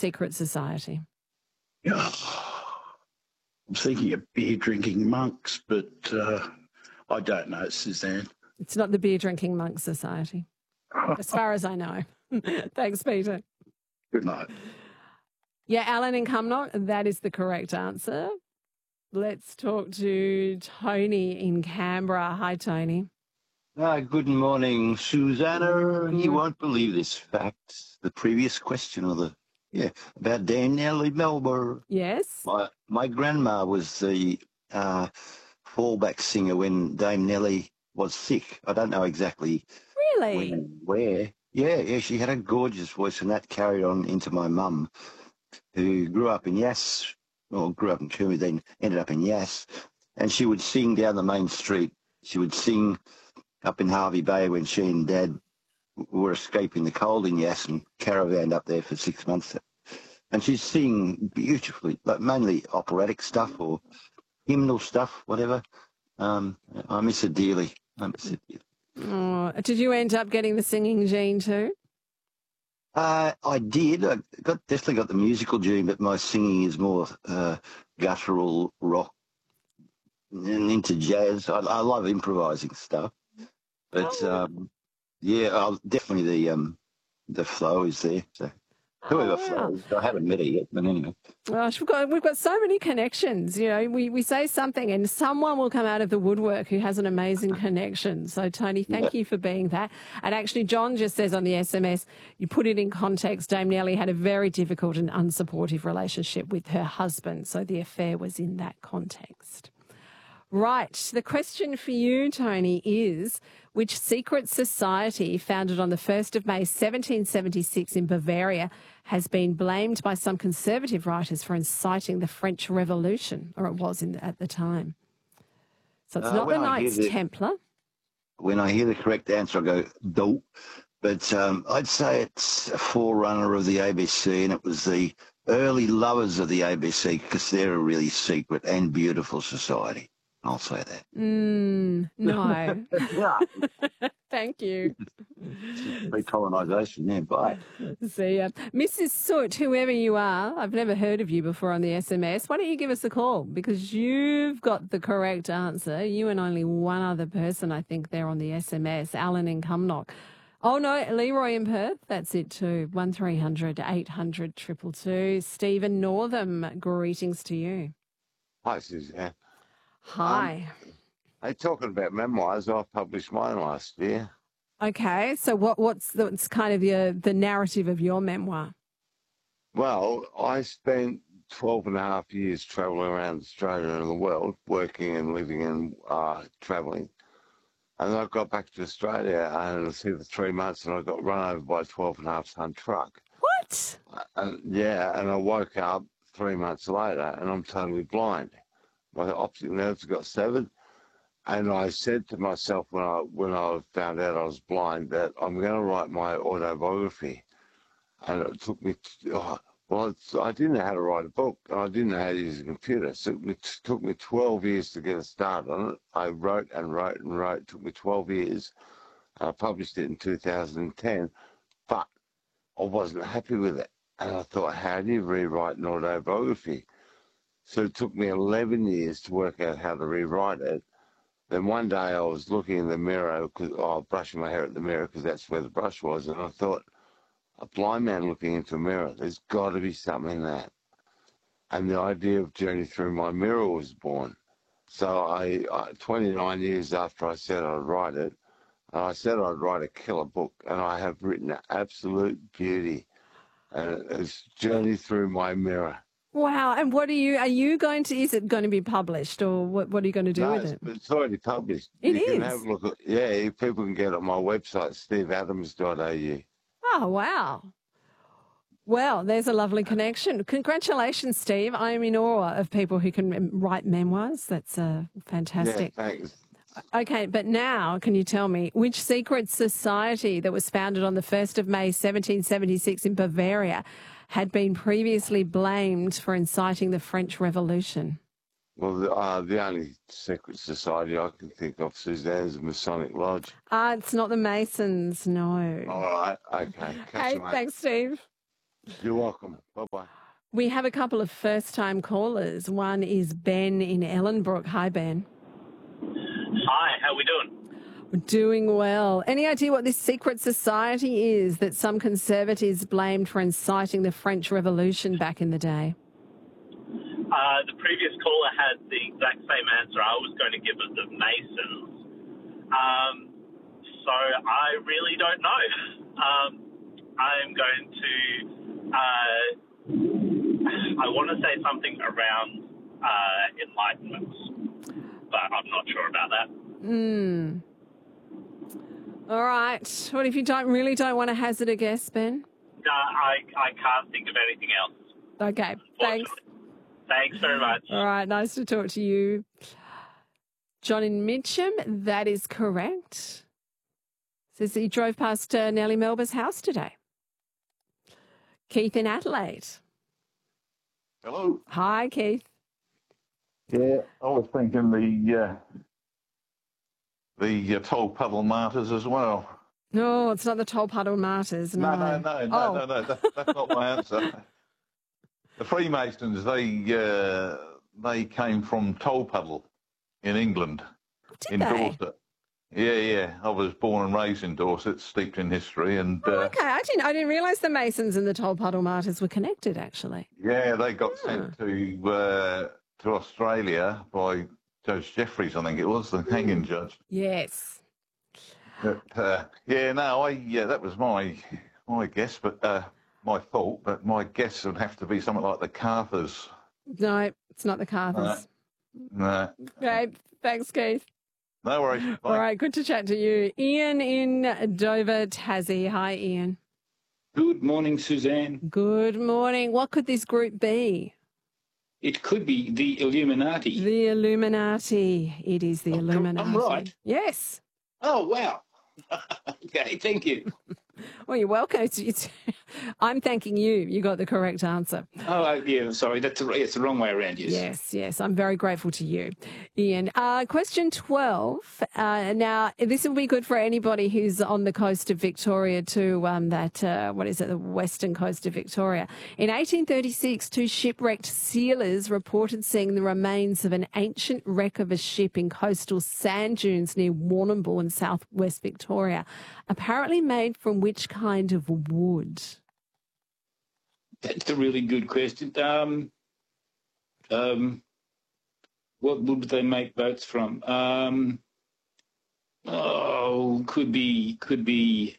secret society? I'm thinking of beer-drinking monks, but I don't know, Suzanne. It's not the beer-drinking monk society, as far as I know. Thanks, Peter. Good night. Yeah, Alan in Cumnock, that is the correct answer. Let's talk to Tony in Canberra. Hi, Tony. Good morning, Susanna. You won't believe this fact. The previous question about Dame Nellie Melba. Yes. My grandma was the fallback singer when Dame Nellie was sick. I don't know exactly Really? where. Yeah, she had a gorgeous voice, and that carried on into my mum, who grew up in Yass, or grew up in Coombe, then ended up in Yass, and she would sing down the main street. She would sing up in Harvey Bay when she and Dad were escaping the cold in Yass and caravanned up there for 6 months. And she'd sing beautifully, but mainly operatic stuff or hymnal stuff, whatever. I miss her dearly. Oh, did you end up getting the singing gene too? I did. I definitely got the musical gene, but my singing is more guttural rock and into jazz. I love improvising stuff. But definitely the flow is there. So whoever flows, I haven't met her yet, but anyway. Gosh, we've got so many connections. You know, we say something and someone will come out of the woodwork who has an amazing connection. So Tony, thank you for being that. And actually, John just says on the SMS, you put it in context. Dame Nellie had a very difficult and unsupportive relationship with her husband, so the affair was in that context. Right. The question for you, Tony, is which secret society founded on the 1st of May 1776 in Bavaria has been blamed by some conservative writers for inciting the French Revolution, or it was at the time? So it's not the Knights Templar. When I hear the correct answer, I go, dope. But I'd say it's a forerunner of the ABC, and it was the early lovers of the ABC, because they're a really secret and beautiful society. I'll say that. No. Thank you. Recolonisation, yeah, bye. See ya. Mrs. Soot, whoever you are, I've never heard of you before on the SMS. Why don't you give us a call? Because you've got the correct answer. You and only one other person, I think, there on the SMS, Alan in Cumnock. Oh, no, Leroy in Perth. That's it too. 1300 800 222. Stephen Northam, greetings to you. Hi, Suzanne. Hi. Hey, talking about memoirs, I published mine last year. Okay, so what's kind of the narrative of your memoir? Well, I spent 12 and a half years travelling around Australia and the world, working and living and travelling. And I got back to Australia and I was here for 3 months and I got run over by a 12.5-ton truck. What? And I woke up 3 months later and I'm totally blind. My optic nerves got severed, and I said to myself when I found out I was blind that I'm going to write my autobiography. And it took me, I didn't know how to write a book, and I didn't know how to use a computer. So it took me 12 years to get a start on it. I wrote and wrote and wrote. It took me 12 years. I published it in 2010, but I wasn't happy with it. And I thought, how do you rewrite an autobiography? So it took me 11 years to work out how to rewrite it. Then one day I was looking in the mirror, brushing my hair at the mirror because that's where the brush was, and I thought, a blind man looking into a mirror, there's got to be something in that. And the idea of Journey Through My Mirror was born. So I 29 years after I said I'd write it, I said I'd write a killer book, and I have written absolute beauty. And it's Journey Through My Mirror. Wow. And is it going to be published, or what are you going to do with it? It's already published. It you is? Can have a look at, people can get it on my website, steveadams.au. Oh, wow. Well, there's a lovely connection. Congratulations, Steve. I am in awe of people who can write memoirs. That's fantastic. Yeah, thanks. Okay, but now can you tell me which secret society that was founded on the 1st of May 1776 in Bavaria had been previously blamed for inciting the French Revolution? Well, the only secret society I can think of, Suzanne, is the Masonic Lodge. It's not the Masons, no. All right, okay. Hey, thanks, Steve. You're welcome. Bye-bye. We have a couple of first-time callers. One is Ben in Ellenbrook. Hi, Ben. Hi, how we doing? We're doing well. Any idea what this secret society is that some conservatives blamed for inciting the French Revolution back in the day? The previous caller had the exact same answer. I was going to give it the Masons. So I really don't know. I'm going to, I want to say something around Enlightenment, but I'm not sure about that. All right. What if you don't want to hazard a guess, Ben? I can't think of anything else. Okay, thanks. Thanks very much. All right, nice to talk to you. John in Mitcham, that is correct. Says that he drove past Nellie Melba's house today. Keith in Adelaide. Hello. Hi, Keith. Yeah, I was thinking the Toll Puddle Martyrs as well. No, it's not the Toll Puddle Martyrs. No, No. no. That's not my answer. The Freemasons, they came from Toll Puddle in England, Did in they? Dorset. Yeah. I was born and raised in Dorset, steeped in history, and Okay, I didn't realise the Masons and the Toll Puddle Martyrs were connected, actually. yeah, they got sent to Australia by Judge Jeffreys, I think it was, the hanging judge. Yes. But, that was my guess, but my thought. But my guess would have to be something like the Carthers. No, it's not the Carthers. No, Okay, thanks, Keith. no worries. Bye. All right, good to chat to you. Ian in Dover, Tassie. Hi, Ian. Good morning, Suzanne. Good morning. What could this group be? It could be the Illuminati. The Illuminati. It is the Illuminati. I'm right. Yes. Oh, wow. Okay, thank you. Well, you're welcome. I'm thanking you. You got the correct answer. Oh, yeah, sorry. It's the wrong way around, yes. Yes. I'm very grateful to you, Ian. Question 12. Now, this will be good for anybody who's on the coast of Victoria too, the western coast of Victoria. In 1836, two shipwrecked sealers reported seeing the remains of an ancient wreck of a ship in coastal sand dunes near Warrnambool in southwest Victoria, apparently made from which kind of wood? That's a really good question. What would they make boats from? Could be.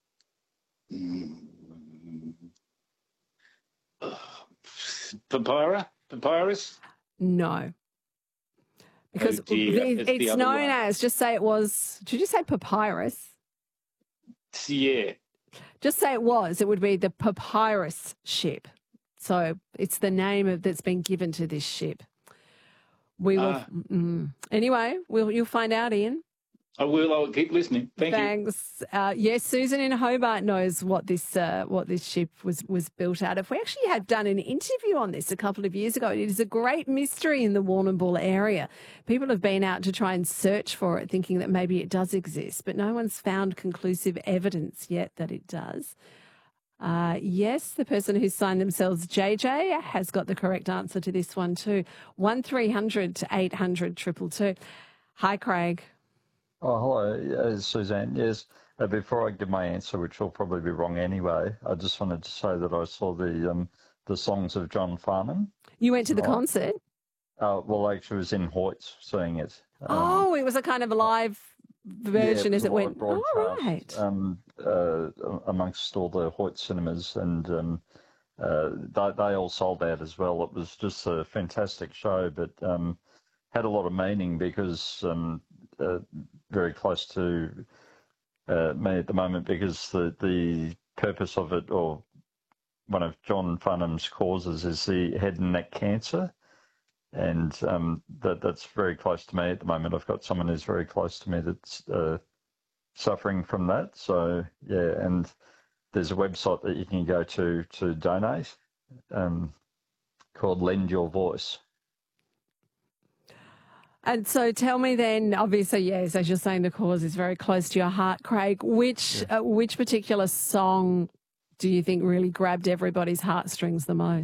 Papyrus? No. Because it's known as, just say it was, did you say papyrus? Yeah. Just say it was. It would be the papyrus ship. So it's the name that's been given to this ship. We will. Anyway, you'll find out, Ian. I will. I'll keep listening. Thanks. Yes, Susan in Hobart knows what this ship was built out of. We actually had done an interview on this a couple of years ago. It is a great mystery in the Warrnambool area. People have been out to try and search for it, thinking that maybe it does exist, but no one's found conclusive evidence yet that it does. Yes, the person who signed themselves JJ has got the correct answer to this one too. 1300 800 222. Hi, Craig. Oh, hello, Suzanne. Yes, before I give my answer, which will probably be wrong anyway, I just wanted to say that I saw the songs of John Farnham. You went to the concert? Well, actually, I was in Hoyts seeing it. It was a kind of a live version as it went. Broadcast, amongst all the Hoyt cinemas, and they all sold out as well. It was just a fantastic show, but had a lot of meaning because very close to me at the moment, because the purpose of it, or one of John Farnham's causes, is the head and neck cancer. And that's very close to me at the moment. I've got someone who's very close to me that's suffering from that. So, yeah, and there's a website that you can go to donate called Lend Your Voice. And so tell me then, obviously, yes, as you're saying, the cause is very close to your heart, Craig. Which particular song do you think really grabbed everybody's heartstrings the most?